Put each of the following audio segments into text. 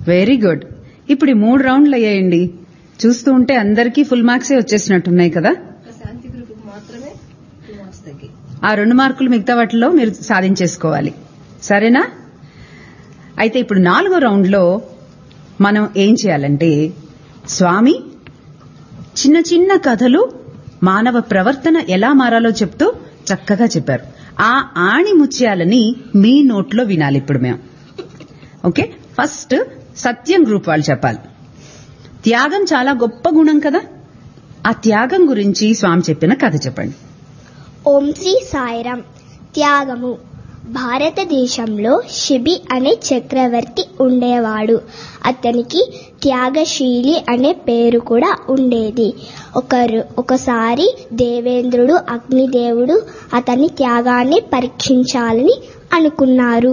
Very good. ఇప్పుడు ఈ 3 రౌండ్లు అయ్యాయండి. చూస్తూ ఉంటే అందరికీ ఫుల్ మార్క్సే వచ్చేసినట్టున్నాయి కదా. ఆ 2 మార్కులు మిగతా వాటిలో మీరు సాధించేసుకోవాలి. సరేనా? అయితే ఇప్పుడు 4వ రౌండ్లో మనం ఏం చేయాలంటే, స్వామి చిన్న చిన్న కథలు మానవ ప్రవర్తన ఎలా మారాలో చెప్తూ చక్కగా చెప్పారు. ఆ ఆణి ముత్యాలని మీ నోట్లో వినాలి ఇప్పుడు మేము. ఓకే, ఫస్ట్ సత్యం గ్రూప్ వాళ్ళు చెప్పాలి. త్యాగం చాలా గొప్ప గుణం కదా, ఆ త్యాగం గురించి స్వామి చెప్పిన కథ చెప్పండి. ఓం శ్రీ సాయిరాం. త్యాగము. భారతదేశంలో శిబి అనే చక్రవర్తి ఉండేవాడు. అతనికి త్యాగశీలి అనే పేరు కూడా ఉండేది. ఒకసారి దేవేంద్రుడు, అగ్నిదేవుడు అతని త్యాగాన్ని పరీక్షించాలని అనుకున్నారు.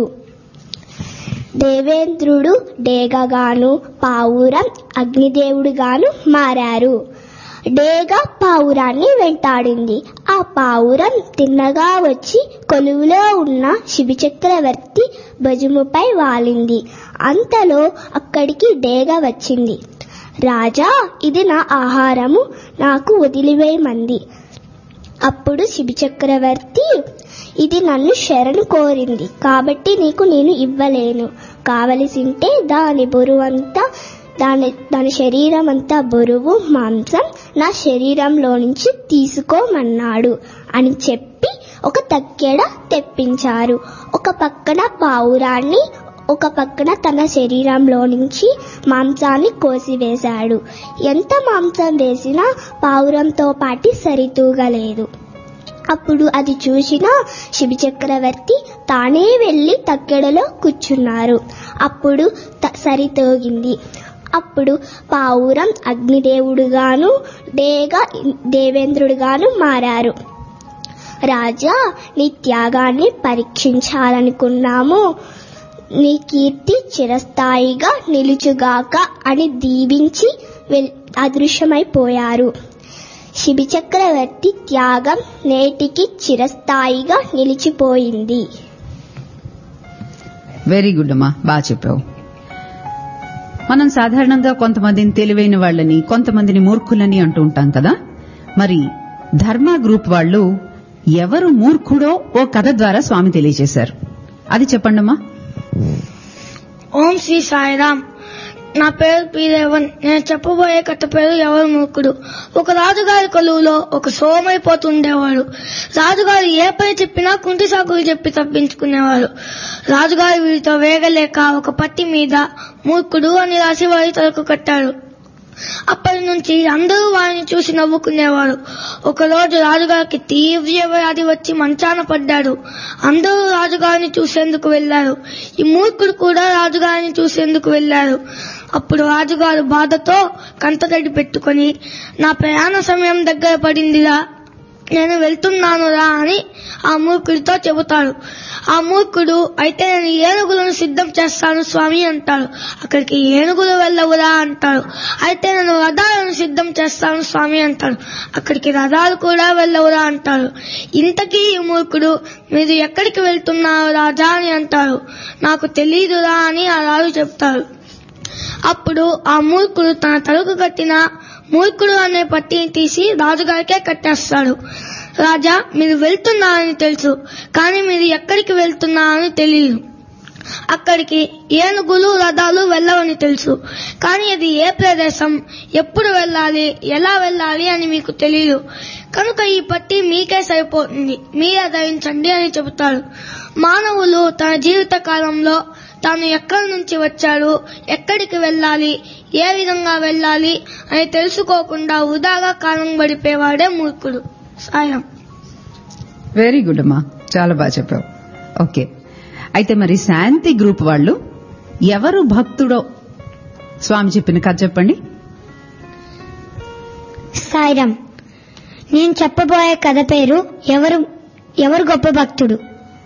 దేవేంద్రుడు డేగగాను, పావురం అగ్నిదేవుడుగాను మారారు. డేగ పావురాన్ని వెంటాడింది. ఆ పావురం తిన్నగా వచ్చి కొలువులో ఉన్న శిబి చక్రవర్తి భుజముపై వాలింది. అంతలో అక్కడికి డేగ వచ్చింది. రాజా, ఇది నా ఆహారము, నాకు వదిలివేయమంది. అప్పుడు శిబి చక్రవర్తి, ఇది నన్ను శరణు కోరింది కాబట్టి నీకు నేను ఇవ్వలేను. కావలసింటే దాని బరువంతా దాని శరీరం అంతా బరువు మాంసం నా శరీరంలో నుంచి తీసుకోమన్నాడు అని చెప్పి ఒక తక్కెడ తెప్పించారు. ఒక పక్కన పావురాన్ని, ఒక పక్కన తన శరీరంలో నుంచి మాంసాన్ని కోసివేశాడు. ఎంత మాంసం వేసినా పావురంతో పాటి సరితూగలేదు. అప్పుడు అది చూసిన శిబి చక్రవర్తి తానే వెళ్లి తక్కెడలో కూర్చున్నారు. అప్పుడు సరితూగింది. అప్పుడు పావురం అగ్నిదేవుడుగాను, డేగ దేవేంద్రుడుగాను మారారు. రాజా, నీ త్యాగాన్ని పరీక్షించాలనుకున్నాము. నీ కీర్తి చిరస్థాయిగా నిలుచుగాక అని దీవించి అదృశ్యమైపోయారు. శిబి చక్రవర్తి త్యాగం నేటికి చిరస్థాయిగా నిలిచిపోయింది. వెరీ గుడ్ అమ్మా, బాగా చెప్పావు. మనం సాధారణంగా కొంతమందిని తెలివైన వాళ్ళని, కొంతమందిని మూర్ఖులని అంటూ ఉంటాం కదా. మరి ధర్మ గ్రూప్ వాళ్ళు ఎవరు మూర్ఖుడో ఓ కథ ద్వారా స్వామి తెలియజేశారు. అది చెప్పండమ్మా. ఓం శ్రీ సాయిరాం. నా పేరు పీరేవన్. నేను చెప్పబోయే కథ పేరు ఎవరు మూర్ఖుడు. ఒక రాజుగారి కొలువులో ఒక సోమైపోతుండేవాడు. రాజుగారు ఏ పని చెప్పినా కుంటి సాకులు చెప్పి తప్పించుకునేవాడు. రాజుగారు వీరితో వేగలేక ఒక పట్టి మీద మూర్ఖుడు అని రాసి వారి తలకు కట్టాడు. అప్పటి నుంచి అందరూ వారిని చూసి నవ్వుకునేవారు. ఒకరోజు రాజుగారికి తీవ్ర వ్యాధి వచ్చి మంచాన పడ్డాడు. అందరూ రాజుగారిని చూసేందుకు వెళ్లారు. ఈ మూర్ఖుడు కూడా రాజుగారిని చూసేందుకు వెళ్లారు. అప్పుడు రాజుగారు బాధతో కంటతడి పెట్టుకుని, నా ప్రయాణ సమయం దగ్గర పడిందిరా, నేను వెళ్తున్నానురా అని ఆ మూర్ఖుడితో చెబుతాడు. ఆ మూర్ఖుడు, అయితే నేను ఏనుగులను సిద్ధం చేస్తాను స్వామి అంటాడు. అక్కడికి ఏనుగులు వెళ్ళవురా అంటాడు. అయితే నేను రథాలను సిద్ధం చేస్తాను స్వామి అంటాడు. అక్కడికి రథాలు కూడా వెళ్ళవురా అంటాడు. ఇంతకీ ఈ మూర్ఖుడు, మీరు ఎక్కడికి వెళ్తున్నారు రాజా అని అంటాడు. నాకు తెలీదురా అని ఆ రాజు చెప్తాడు. అప్పుడు ఆ మూర్ఖుడు తన తలకు కట్టిన మూర్ఖుడు అనే పట్టిని తీసి రాజుగారికే కట్టేస్తాడు. రాజా, మీరు వెళ్తున్నారని తెలుసు, కానీ మీరు ఎక్కడికి వెళ్తున్నారని తెలియదు. అక్కడికి ఏనుగులు రథాలు వెళ్ళవని తెలుసు, కానీ అది ఏ ప్రదేశం, ఎప్పుడు వెళ్ళాలి, ఎలా వెళ్ళాలి అని మీకు తెలియదు. కనుక ఈ పట్టి మీకే సరిపోతుంది, మీరే ధరించండి అని చెబుతాడు. మానవులు తన జీవిత కాలంలో తాను ఎక్కడి నుంచి వచ్చాడు, ఎక్కడికి వెళ్ళాలి, ఏ విధంగా వెళ్ళాలి అని తెలుసుకోకుండా వృధాగా కాలం గడిపేవాడే మూర్ఖుడు. సాయం. వెరీ గుడ్ అమ్మా, చాలా బాగా చెప్పావు. ఓకే, అయితే మరి శాంతి గ్రూప్ వాళ్ళు ఎవరు భక్తుడో స్వామి చెప్పిన కథ చెప్పండి. సాయిరాం. నేను చెప్పబోయే కథ పేరు ఎవరు గొప్ప భక్తుడు.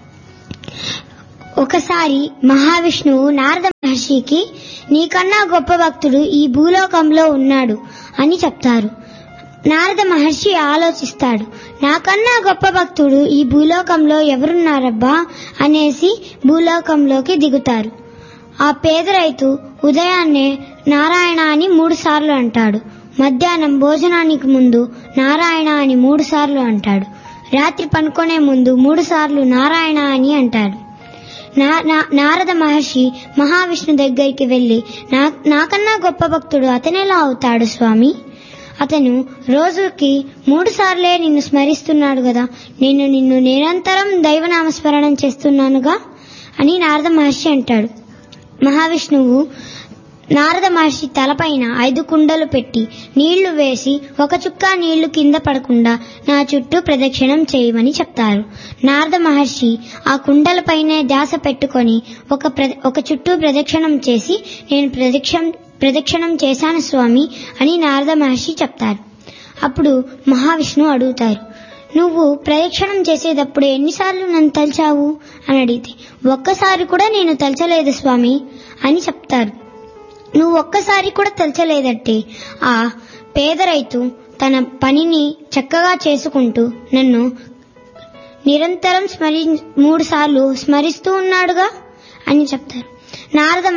ఒకసారి మహావిష్ణువు నారద మహర్షికి, నీకన్నా గొప్ప భక్తుడు ఈ భూలోకంలో ఉన్నాడు అని చెప్తారు. నారద మహర్షి ఆలోచిస్తాడు. నాకన్నా గొప్ప భక్తుడు ఈ భూలోకంలో ఎవరున్నారబ్బా అనేసి భూలోకంలోకి దిగుతారు. ఆ పేద రైతు ఉదయాన్నే నారాయణ అని 3 సార్లు అంటాడు. మధ్యాహ్నం భోజనానికి ముందు నారాయణ అని 3 సార్లు అంటాడు. రాత్రి పనుకునే ముందు 3 సార్లు నారాయణ అని అంటాడు. నారద మహర్షి మహావిష్ణు దగ్గరికి వెళ్లి, నాకన్నా గొప్ప భక్తుడు అతనెలా అవుతాడు స్వామి? అతను రోజుకి 3 సార్లే నిన్ను స్మరిస్తున్నాడు కదా, నిన్ను నిరంతరం దైవనామస్మరణం చేస్తున్నానుగా అని నారద మహర్షి అంటాడు. మహావిష్ణువు నారద మహర్షి తలపైన 5 కుండలు పెట్టి నీళ్లు వేసి ఒక చుక్క నీళ్లు కింద పడకుండా నా చుట్టూ ప్రదక్షిణం చేయమని చెప్తారు. నారద మహర్షి ఆ కుండలపైనే ధ్యాస పెట్టుకొని ఒక చుట్టూ ప్రదక్షిణం చేసి, నేను ప్రదక్షిణం చేశాను స్వామి అని నారద మహర్షి చెప్తారు. అప్పుడు మహావిష్ణువు అడుగుతారు, నువ్వు ప్రదక్షిణం చేసేటప్పుడు ఎన్నిసార్లు నన్ను తలిచావు అని అడిగితే, ఒక్కసారి కూడా నేను తలచలేదు స్వామి అని చెప్తారు. నువ్వు ఒక్కసారి కూడా తలచలేదంటే ఆ పేద రైతు తన పనిని చక్కగా చేసుకుంటూ నన్ను నిరంతరం 3 సార్లు స్మరిస్తూ ఉన్నాడుగా అని చెప్తారు. నారద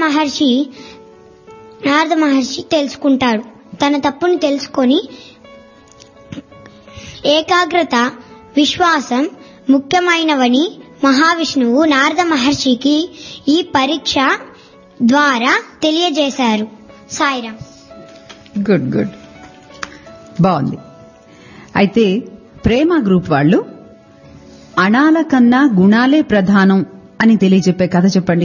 మహర్షి తెలుసుకుంటాడు. తన తప్పుని తెలుసుకొని ఏకాగ్రత, విశ్వాసం ముఖ్యమైనవని మహావిష్ణువు నారద మహర్షికి ఈ పరీక్ష ద్వారా తెలియజేశారు. సాయిరామ్. గుడ్, బాగుంది. అయితే ప్రేమ గ్రూప్ వాళ్ళు అణాల కన్నా గుణాలే ప్రధానం అని తెలియజెప్పే కథ చెప్పండి.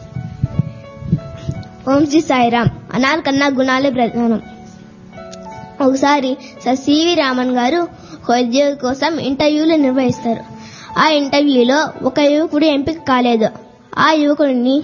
ఓం శ్రీ సాయిరామ్. అణాల కన్నా గుణాలే ప్రధానం. ఒకసారి సర్ సివి రామన్ గారు ఒక ఉద్యోగి కోసం ఇంటర్వ్యూలు నిర్వహిస్తారు. ఆ ఇంటర్వ్యూలో ఒక యువకుడు ఎంపిక కాలేదు. ఆ యువకుడిని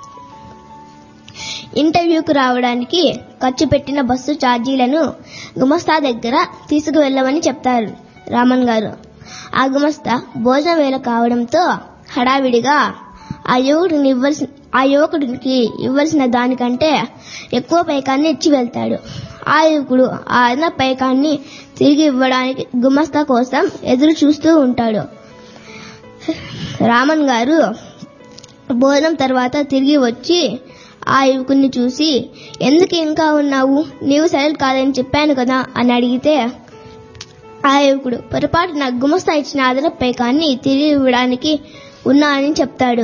ఇంటర్వ్యూకు రావడానికి ఖర్చు పెట్టిన బస్సు ఛార్జీలను గుమస్తా దగ్గర తీసుకువెళ్లమని చెప్తారు రామన్ గారు. ఆ గుమస్తా భోజన వేళ కావడంతో హడావిడిగా ఆ యువకుడికి ఇవ్వాల్సిన దానికంటే ఎక్కువ పైకాన్ని ఇచ్చి వెళ్తాడు. ఆ యువకుడు ఆ అన్న పైకాన్ని తిరిగి ఇవ్వడానికి గుమస్తా కోసం ఎదురు చూస్తూ ఉంటాడు. రామన్ గారు భోజనం తర్వాత తిరిగి వచ్చి ఆ యువకుడిని చూసి, ఎందుకు ఇంకా ఉన్నావు, నీవు సైలెంట్ కాదని చెప్పాను కదా అని అడిగితే, ఆ యువకుడు పొరపాటున గుమస్తా ఇచ్చిన అదనపు పైకాన్ని తిరిగి ఇవ్వడానికి ఉన్నా అని చెప్తాడు.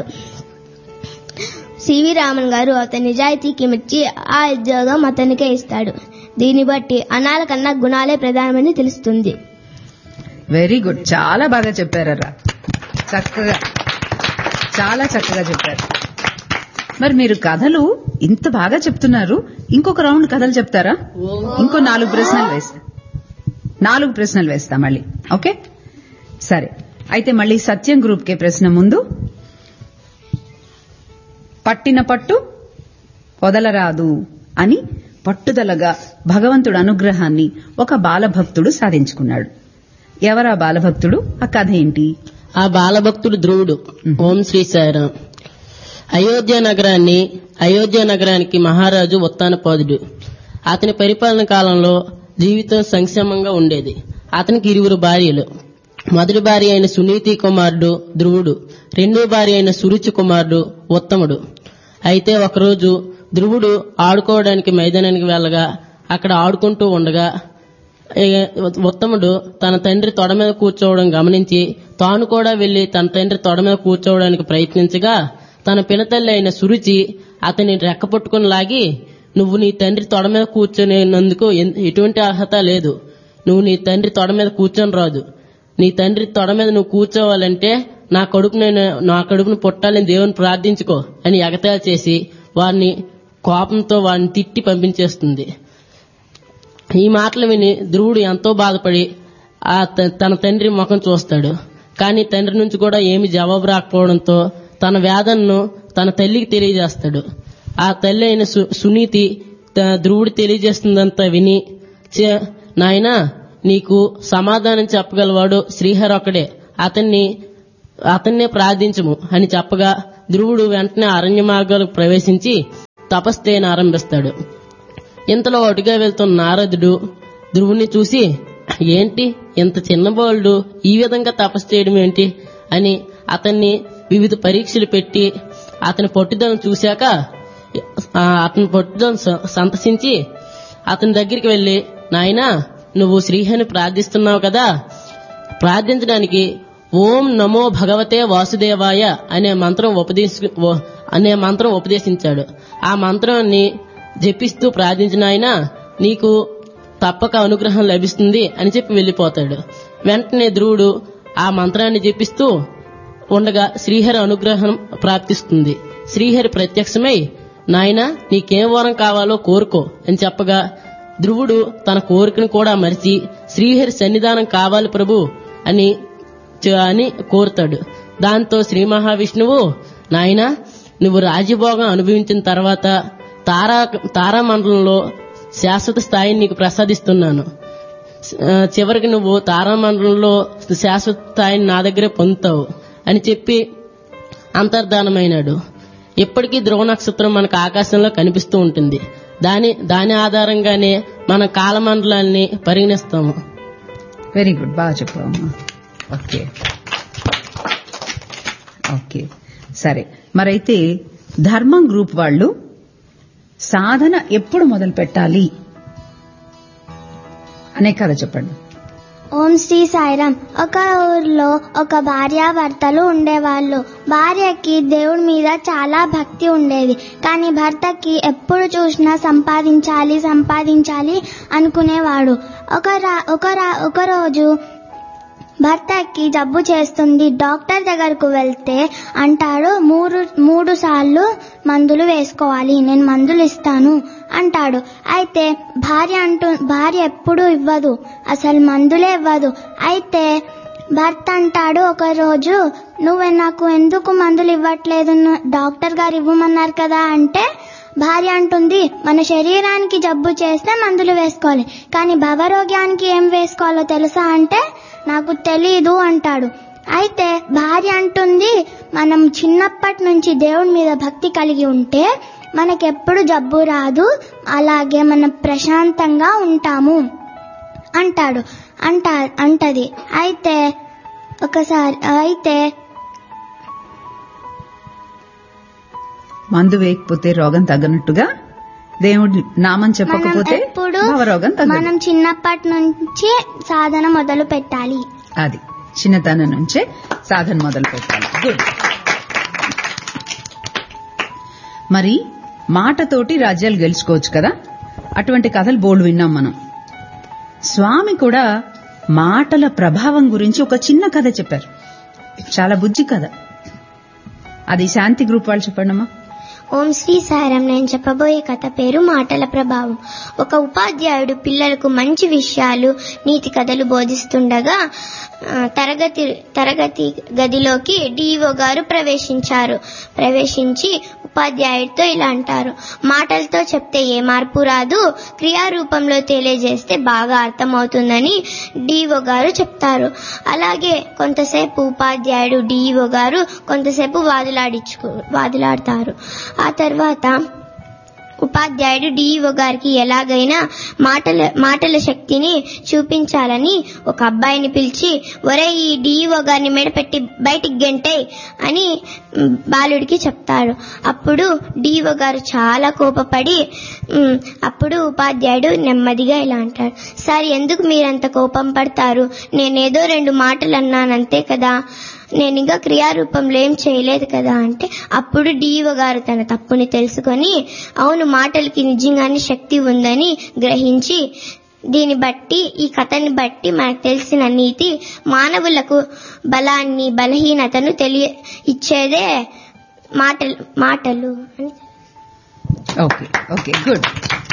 సివి రామన్ గారు అతని నిజాయితీకి మెచ్చి ఆ ఉద్యోగం అతనికే ఇస్తాడు. దీన్ని బట్టి అణాల కన్నా గుణాలే ప్రధానమని తెలుస్తుంది. వెరీ గుడ్, చాలా బాగా చెప్పారరా, చాలా చక్కగా చెప్పారు. మరి మీరు కథలు ఇంత బాగా చెప్తున్నారు, ఇంకొక రౌండ్ కథలు చెప్తారా? ఇంకో 4 ప్రశ్నలు వేస్తా మళ్ళీ. ఓకే, సరే. అయితే మళ్ళీ సత్యం గ్రూప్ కే ప్రశ్న ముందు. పట్టిన పట్టు వదలరాదు అని పట్టుదలగా భగవంతుడు అనుగ్రహాన్ని ఒక బాలభక్తుడు సాధించుకున్నాడు. ఎవరా బాలభక్తుడు? ఆ కథ ఏంటి? ఆ బాలభక్తుడు ధ్రువుడు. ఓం శ్రీ సాయిరామ్. అయోధ్య నగరానికి మహారాజు ఉత్తానపాదుడు. అతని పరిపాలన కాలంలో జీవితం సంక్షేమంగా ఉండేది. అతనికి 2 భార్యలు. మొదటి భార్య అయిన సునీతి కుమారుడు ధ్రువుడు, రెండో భార్య అయిన సురుచి కుమారుడు ఉత్తముడు. అయితే ఒకరోజు ధ్రువుడు ఆడుకోవడానికి మైదానానికి వెళ్ళగా అక్కడ ఆడుకుంటూ ఉండగా ఉత్తముడు తన తండ్రి తొడ మీద కూర్చోవడం గమనించి తాను కూడా వెళ్లి తన తండ్రి తొడ మీద కూర్చోవడానికి ప్రయత్నించగా తన పినతల్లి అయిన సురుచి అతని రెక్క పట్టుకుని లాగి, నువ్వు నీ తండ్రి తొడ మీద కూర్చొనేందుకు ఎటువంటి అర్హత లేదు, నువ్వు నీ తండ్రి తొడ మీద కూర్చొని రాదు, నీ తండ్రి తొడ మీద నువ్వు కూర్చోవాలంటే నా కడుపును పుట్టాలని దేవుని ప్రార్థించుకో అని ఎగతాళి చేసి వారిని కోపంతో వారిని తిట్టి పంపించేస్తుంది. ఈ మాటలు విని ధ్రువుడు ఎంతో బాధపడి తన తండ్రి ముఖం చూస్తాడు. కానీ తండ్రి నుంచి కూడా ఏమి జవాబు రాకపోవడంతో తన వేదనను తన తల్లికి తెలియజేస్తాడు. ఆ తల్లి అయిన సునీతి ధ్రువుడు తెలియజేస్తుందంతా విని, నాయనా, నీకు సమాధానం చెప్పగలవాడు శ్రీహరి ఒక్కడే, అతన్నే ప్రార్థించము అని చెప్పగా ధ్రువుడు వెంటనే అరణ్య మార్గాలకు ప్రవేశించి తపస్సును ఆరంభిస్తాడు. ఇంతలో అటుగా వెళ్తున్న నారదుడు ధ్రువుని చూసి, ఏంటి ఇంత చిన్న బాలుడు ఈ విధంగా తపస్సు చేయడం ఏంటి అని అతన్ని వివిధ పరీక్షలు పెట్టి అతని పట్టుదలను చూశాక, అతని పట్టుదలను సంతసించి అతని దగ్గరికి వెళ్లి, నాయనా నువ్వు శ్రీహరిని ప్రార్థిస్తున్నావు కదా, ప్రార్థించడానికి ఓం నమో భగవతే వాసుదేవాయ అనే మంత్రం ఉపదేశించాడు. ఆ మంత్రాన్ని జపిస్తూ ప్రార్థించిన ఆయన నీకు తప్పక అనుగ్రహం లభిస్తుంది అని చెప్పి వెళ్లిపోతాడు. వెంటనే ధ్రువుడు ఆ మంత్రాన్ని జపిస్తూ ఉండగా శ్రీహరి అనుగ్రహం ప్రాప్తిస్తుంది. శ్రీహరి ప్రత్యక్షమై, నాయనా నీకేం వరం కావాలో కోరుకో అని చెప్పగా ధ్రువుడు తన కోరికను కూడా మరిచి శ్రీహరి సన్నిధానం కావాలి ప్రభు అని కోరుతాడు. దాంతో శ్రీ మహావిష్ణువు, నాయనా నువ్వు రాజ్యభోగం అనుభవించిన తర్వాత తారామండలంలో శాశ్వత స్థాయిని నీకు ప్రసాదిస్తున్నాను. చివరికి నువ్వు తారామండలంలో శాశ్వత స్థాయిని నా దగ్గరే పొందుతావు అని చెప్పి అంతర్ధానమైనాడు. ఇప్పటికీ ధ్రువ నక్షత్రం మనకు ఆకాశంలో కనిపిస్తూ ఉంటుంది. దాని ఆధారంగానే మనం కాలమండలాన్ని పరిగణిస్తాము. వెరీ గుడ్, బాగా చెప్పాము. ఓకే సరే. మరైతే ధర్మం గ్రూప్ వాళ్ళు సాధన ఎప్పుడు మొదలు పెట్టాలి అనే కథ చెప్పండి. ఓం శ్రీ సాయిరామ్. ఒక ఊర్లో ఒక భార్యాభర్తలు ఉండేవాళ్ళు. భార్యకి దేవుడి మీద చాలా భక్తి ఉండేది. కానీ భర్తకి ఎప్పుడు చూసినా సంపాదించాలి అనుకునేవాడు. ఒక రోజు భర్తకి జబ్బు చేస్తుంది. డాక్టర్ దగ్గరకు వెళ్తే అంటాడు, 3 సార్లు మందులు వేసుకోవాలి, నేను మందులు ఇస్తాను అంటాడు. అయితే భార్య ఎప్పుడూ ఇవ్వదు, అసలు మందులే ఇవ్వదు. అయితే భర్త అంటాడు ఒక రోజు, నువ్వు నాకు ఎందుకు మందులు ఇవ్వట్లేదు, డాక్టర్ గారు ఇవ్వమన్నారు కదా అంటే భార్య అంటుంది, మన శరీరానికి జబ్బు చేస్తే మందులు వేసుకోవాలి, కానీ భవరోగ్యానికి ఏం వేసుకోవాలో తెలుసా అంటే నాకు తెలీదు అంటాడు. అయితే భార్య అంటుంది, మనం చిన్నప్పటి నుంచి దేవుడి మీద భక్తి కలిగి ఉంటే మనకెప్పుడు జబ్బు రాదు, అలాగే మనం ప్రశాంతంగా ఉంటాము అంటది. అయితే మందు వేయకపోతే రోగం తగ్గనట్టుగా దేవుడి నామం చెప్పకపోతే రోగం తగ్గదు. మనం చిన్నప్పటి నుంచి సాధన మొదలు పెట్టాలి. అది చిన్నతనం నుంచే సాధన మొదలు పెట్టాలి. గుడ్. మరి మాటతోటి రాజ్యాలు గెలుచుకోవచ్చు కదా, అటువంటి కథలు బోల్డ్ విన్నాం మనం. స్వామి కూడా మాటల ప్రభావం గురించి ఒక చిన్న కథ చెప్పారు, చాలా బుజ్జి కథ. అది శాంతి గ్రూప్ వాళ్ళు చెప్పండమ్మా. ఓం శ్రీ సాయిరామ్. నేను చెప్పబోయే కథ పేరు మాటల ప్రభావం. ఒక ఉపాధ్యాయుడు పిల్లలకు మంచి విషయాలు, నీతి కథలు బోధిస్తుండగా తరగతి గదిలోకి డిఓ గారు ప్రవేశించి ఉపాధ్యాయుడితో ఇలా అంటారు, మాటలతో చెప్తే ఏ మార్పు రాదు, క్రియారూపంలో తెలియజేస్తే బాగా అర్థమవుతుందని డిఓ గారు చెప్తారు. అలాగే కొంతసేపు ఉపాధ్యాయుడు డిఓ గారు కొంతసేపు వాదులాడతారు. ఆ తర్వాత ఉపాధ్యాయుడు డిఈఓ గారికి ఎలాగైనా మాటల శక్తిని చూపించాలని ఒక అబ్బాయిని పిలిచి, ఒరే ఈ డిఈఓ గారిని మెడపెట్టి బయటికి గెంటేయ్ అని బాలుడికి చెప్తాడు. అప్పుడు డిఈఓ గారు చాలా కోపపడి, అప్పుడు ఉపాధ్యాయుడు నెమ్మదిగా ఇలా అంటాడు, సార్ ఎందుకు మీరంత కోపం పడతారు, నేనేదో 2 మాటలు అన్నానంతే కదా, నేను ఇంకా క్రియారూపంలో ఏం చేయలేదు కదా అంటే, అప్పుడు డిఈఓ గారు తన తప్పుని తెలుసుకొని, అవును మాటలకి నిజంగానే శక్తి ఉందని గ్రహించి, దీన్ని బట్టి ఈ కథని బట్టి మనకు తెలిసిన నీతి, మానవులకు బలాన్ని బలహీనతను ఇచ్చేదే మాటలు అని. Okay good.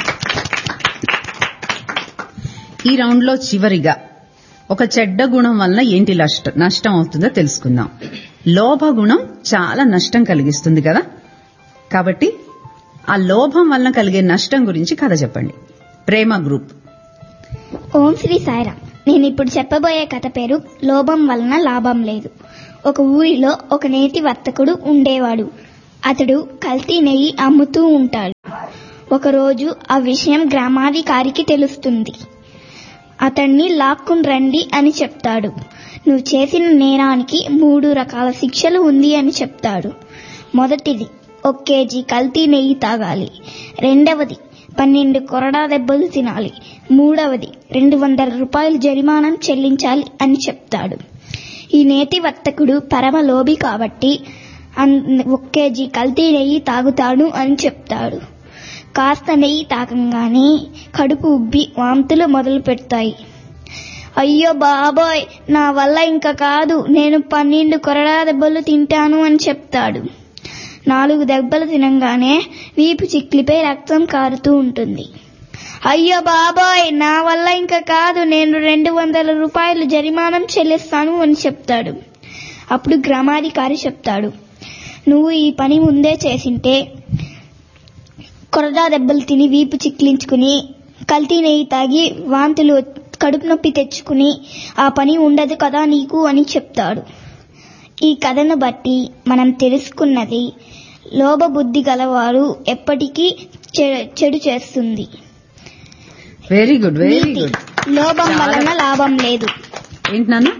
ఈ రౌండ్ లో చివరిగా ఒక చెడ్డ గుణం వల్ల ఏంటి నష్టం అవుతుందో తెలుసుకుందాం. లోభ గుణం చాలా నష్టం కలిగిస్తుంది కదా, కాబట్టి ఆ లోభం వల్ల కలిగే నష్టం గురించి కథ చెప్పండి. ప్రేమ గ్రూప్. ఓం శ్రీ సాయిరామ్. నేను ఇప్పుడు చెప్పబోయే కథ పేరు లోభం వలన లాభం లేదు. ఒక ఊరిలో ఒక నేతి వర్తకుడు ఉండేవాడు. అతడు కల్తీ నెయ్యి అమ్ముతూ ఉంటాడు. ఒకరోజు ఆ విషయం గ్రామాధికారికి తెలుస్తుంది. అతన్ని లాక్కుని రండి అని చెప్తాడు. నువ్వు చేసిన నేరానికి 3 రకాల శిక్షలు ఉంది అని చెప్తాడు. మొదటిది 1 కేజీ కల్తీ నెయ్యి తాగాలి. రెండవది 12 కొరడా దెబ్బలు తినాలి. మూడవది 200 రూపాయలు జరిమానా చెల్లించాలి అని చెప్తాడు. ఈ నేతి వర్తకుడు పరమ లోభి కాబట్టి 1 కేజీ కల్తీ నెయ్యి తాగుతాడు అని చెప్తాడు. కాస్త నెయ్యి తాగంగానే కడుపు ఉబ్బి వాంతులు మొదలు పెడతాయి. అయ్యో బాబోయ్, నా వల్ల ఇంకా కాదు, నేను 12 కొరడా దెబ్బలు తింటాను అని చెప్తాడు. 4 దెబ్బలు తినంగానే వీపు చిక్లిపై రక్తం కారుతూ ఉంటుంది. అయ్యో బాబోయ్, నా వల్ల ఇంకా కాదు, నేను 200 రూపాయలు జరిమానం చెల్లిస్తాను అని చెప్తాడు. అప్పుడు గ్రామాధికారి చెప్తాడు, నువ్వు ఈ పని ముందే చేసింటే కొరడా దెబ్బలు తిని వీపు చిక్లించుకుని కల్తీ నెయ్యి తాగి వాంతులు కడుపు నొప్పి తెచ్చుకుని ఆ పని ఉండదు కదా నీకు అని చెప్తాడు. ఈ కథను బట్టి మనం తెలుసుకున్నది, లోభ బుద్ధి గలవారు ఎప్పటికీ చెడు చేస్తుంది. Very good, very good. లోభం వలన లాభం లేదు. ఏంటి నాన్న?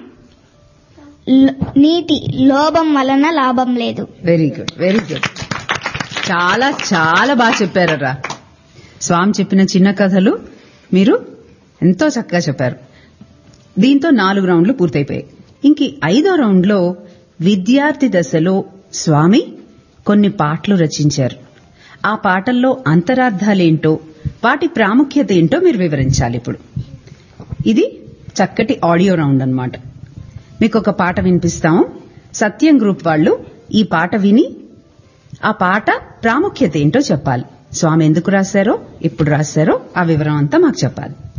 నీతి, లోభం వలన లాభం లేదు. Very good, very good. చాలా చాలా బాగా చెప్పారరా. స్వామి చెప్పిన చిన్న కథలు మీరు ఎంతో చక్కగా చెప్పారు. దీంతో 4 రౌండ్లు పూర్తయిపోయాయి. ఇంక 5వ రౌండ్లో విద్యార్థి దశలో స్వామి కొన్ని పాటలు రచించారు. ఆ పాటల్లో అంతరార్థాలేంటో, వాటి ప్రాముఖ్యత ఏంటో మీరు వివరించాలి. ఇప్పుడు ఇది చక్కటి ఆడియో రౌండ్ అన్నమాట. మీకు ఒక పాట వినిపిస్తాము. సత్యం గ్రూప్ వాళ్ళు ఈ పాట విని ఆ పాట ప్రాముఖ్యత ఏంటో చెప్పాలి. స్వామి ఎందుకు రాశారో, ఎప్పుడు రాశారో ఆ వివరం అంతా మాకు చెప్పాలి.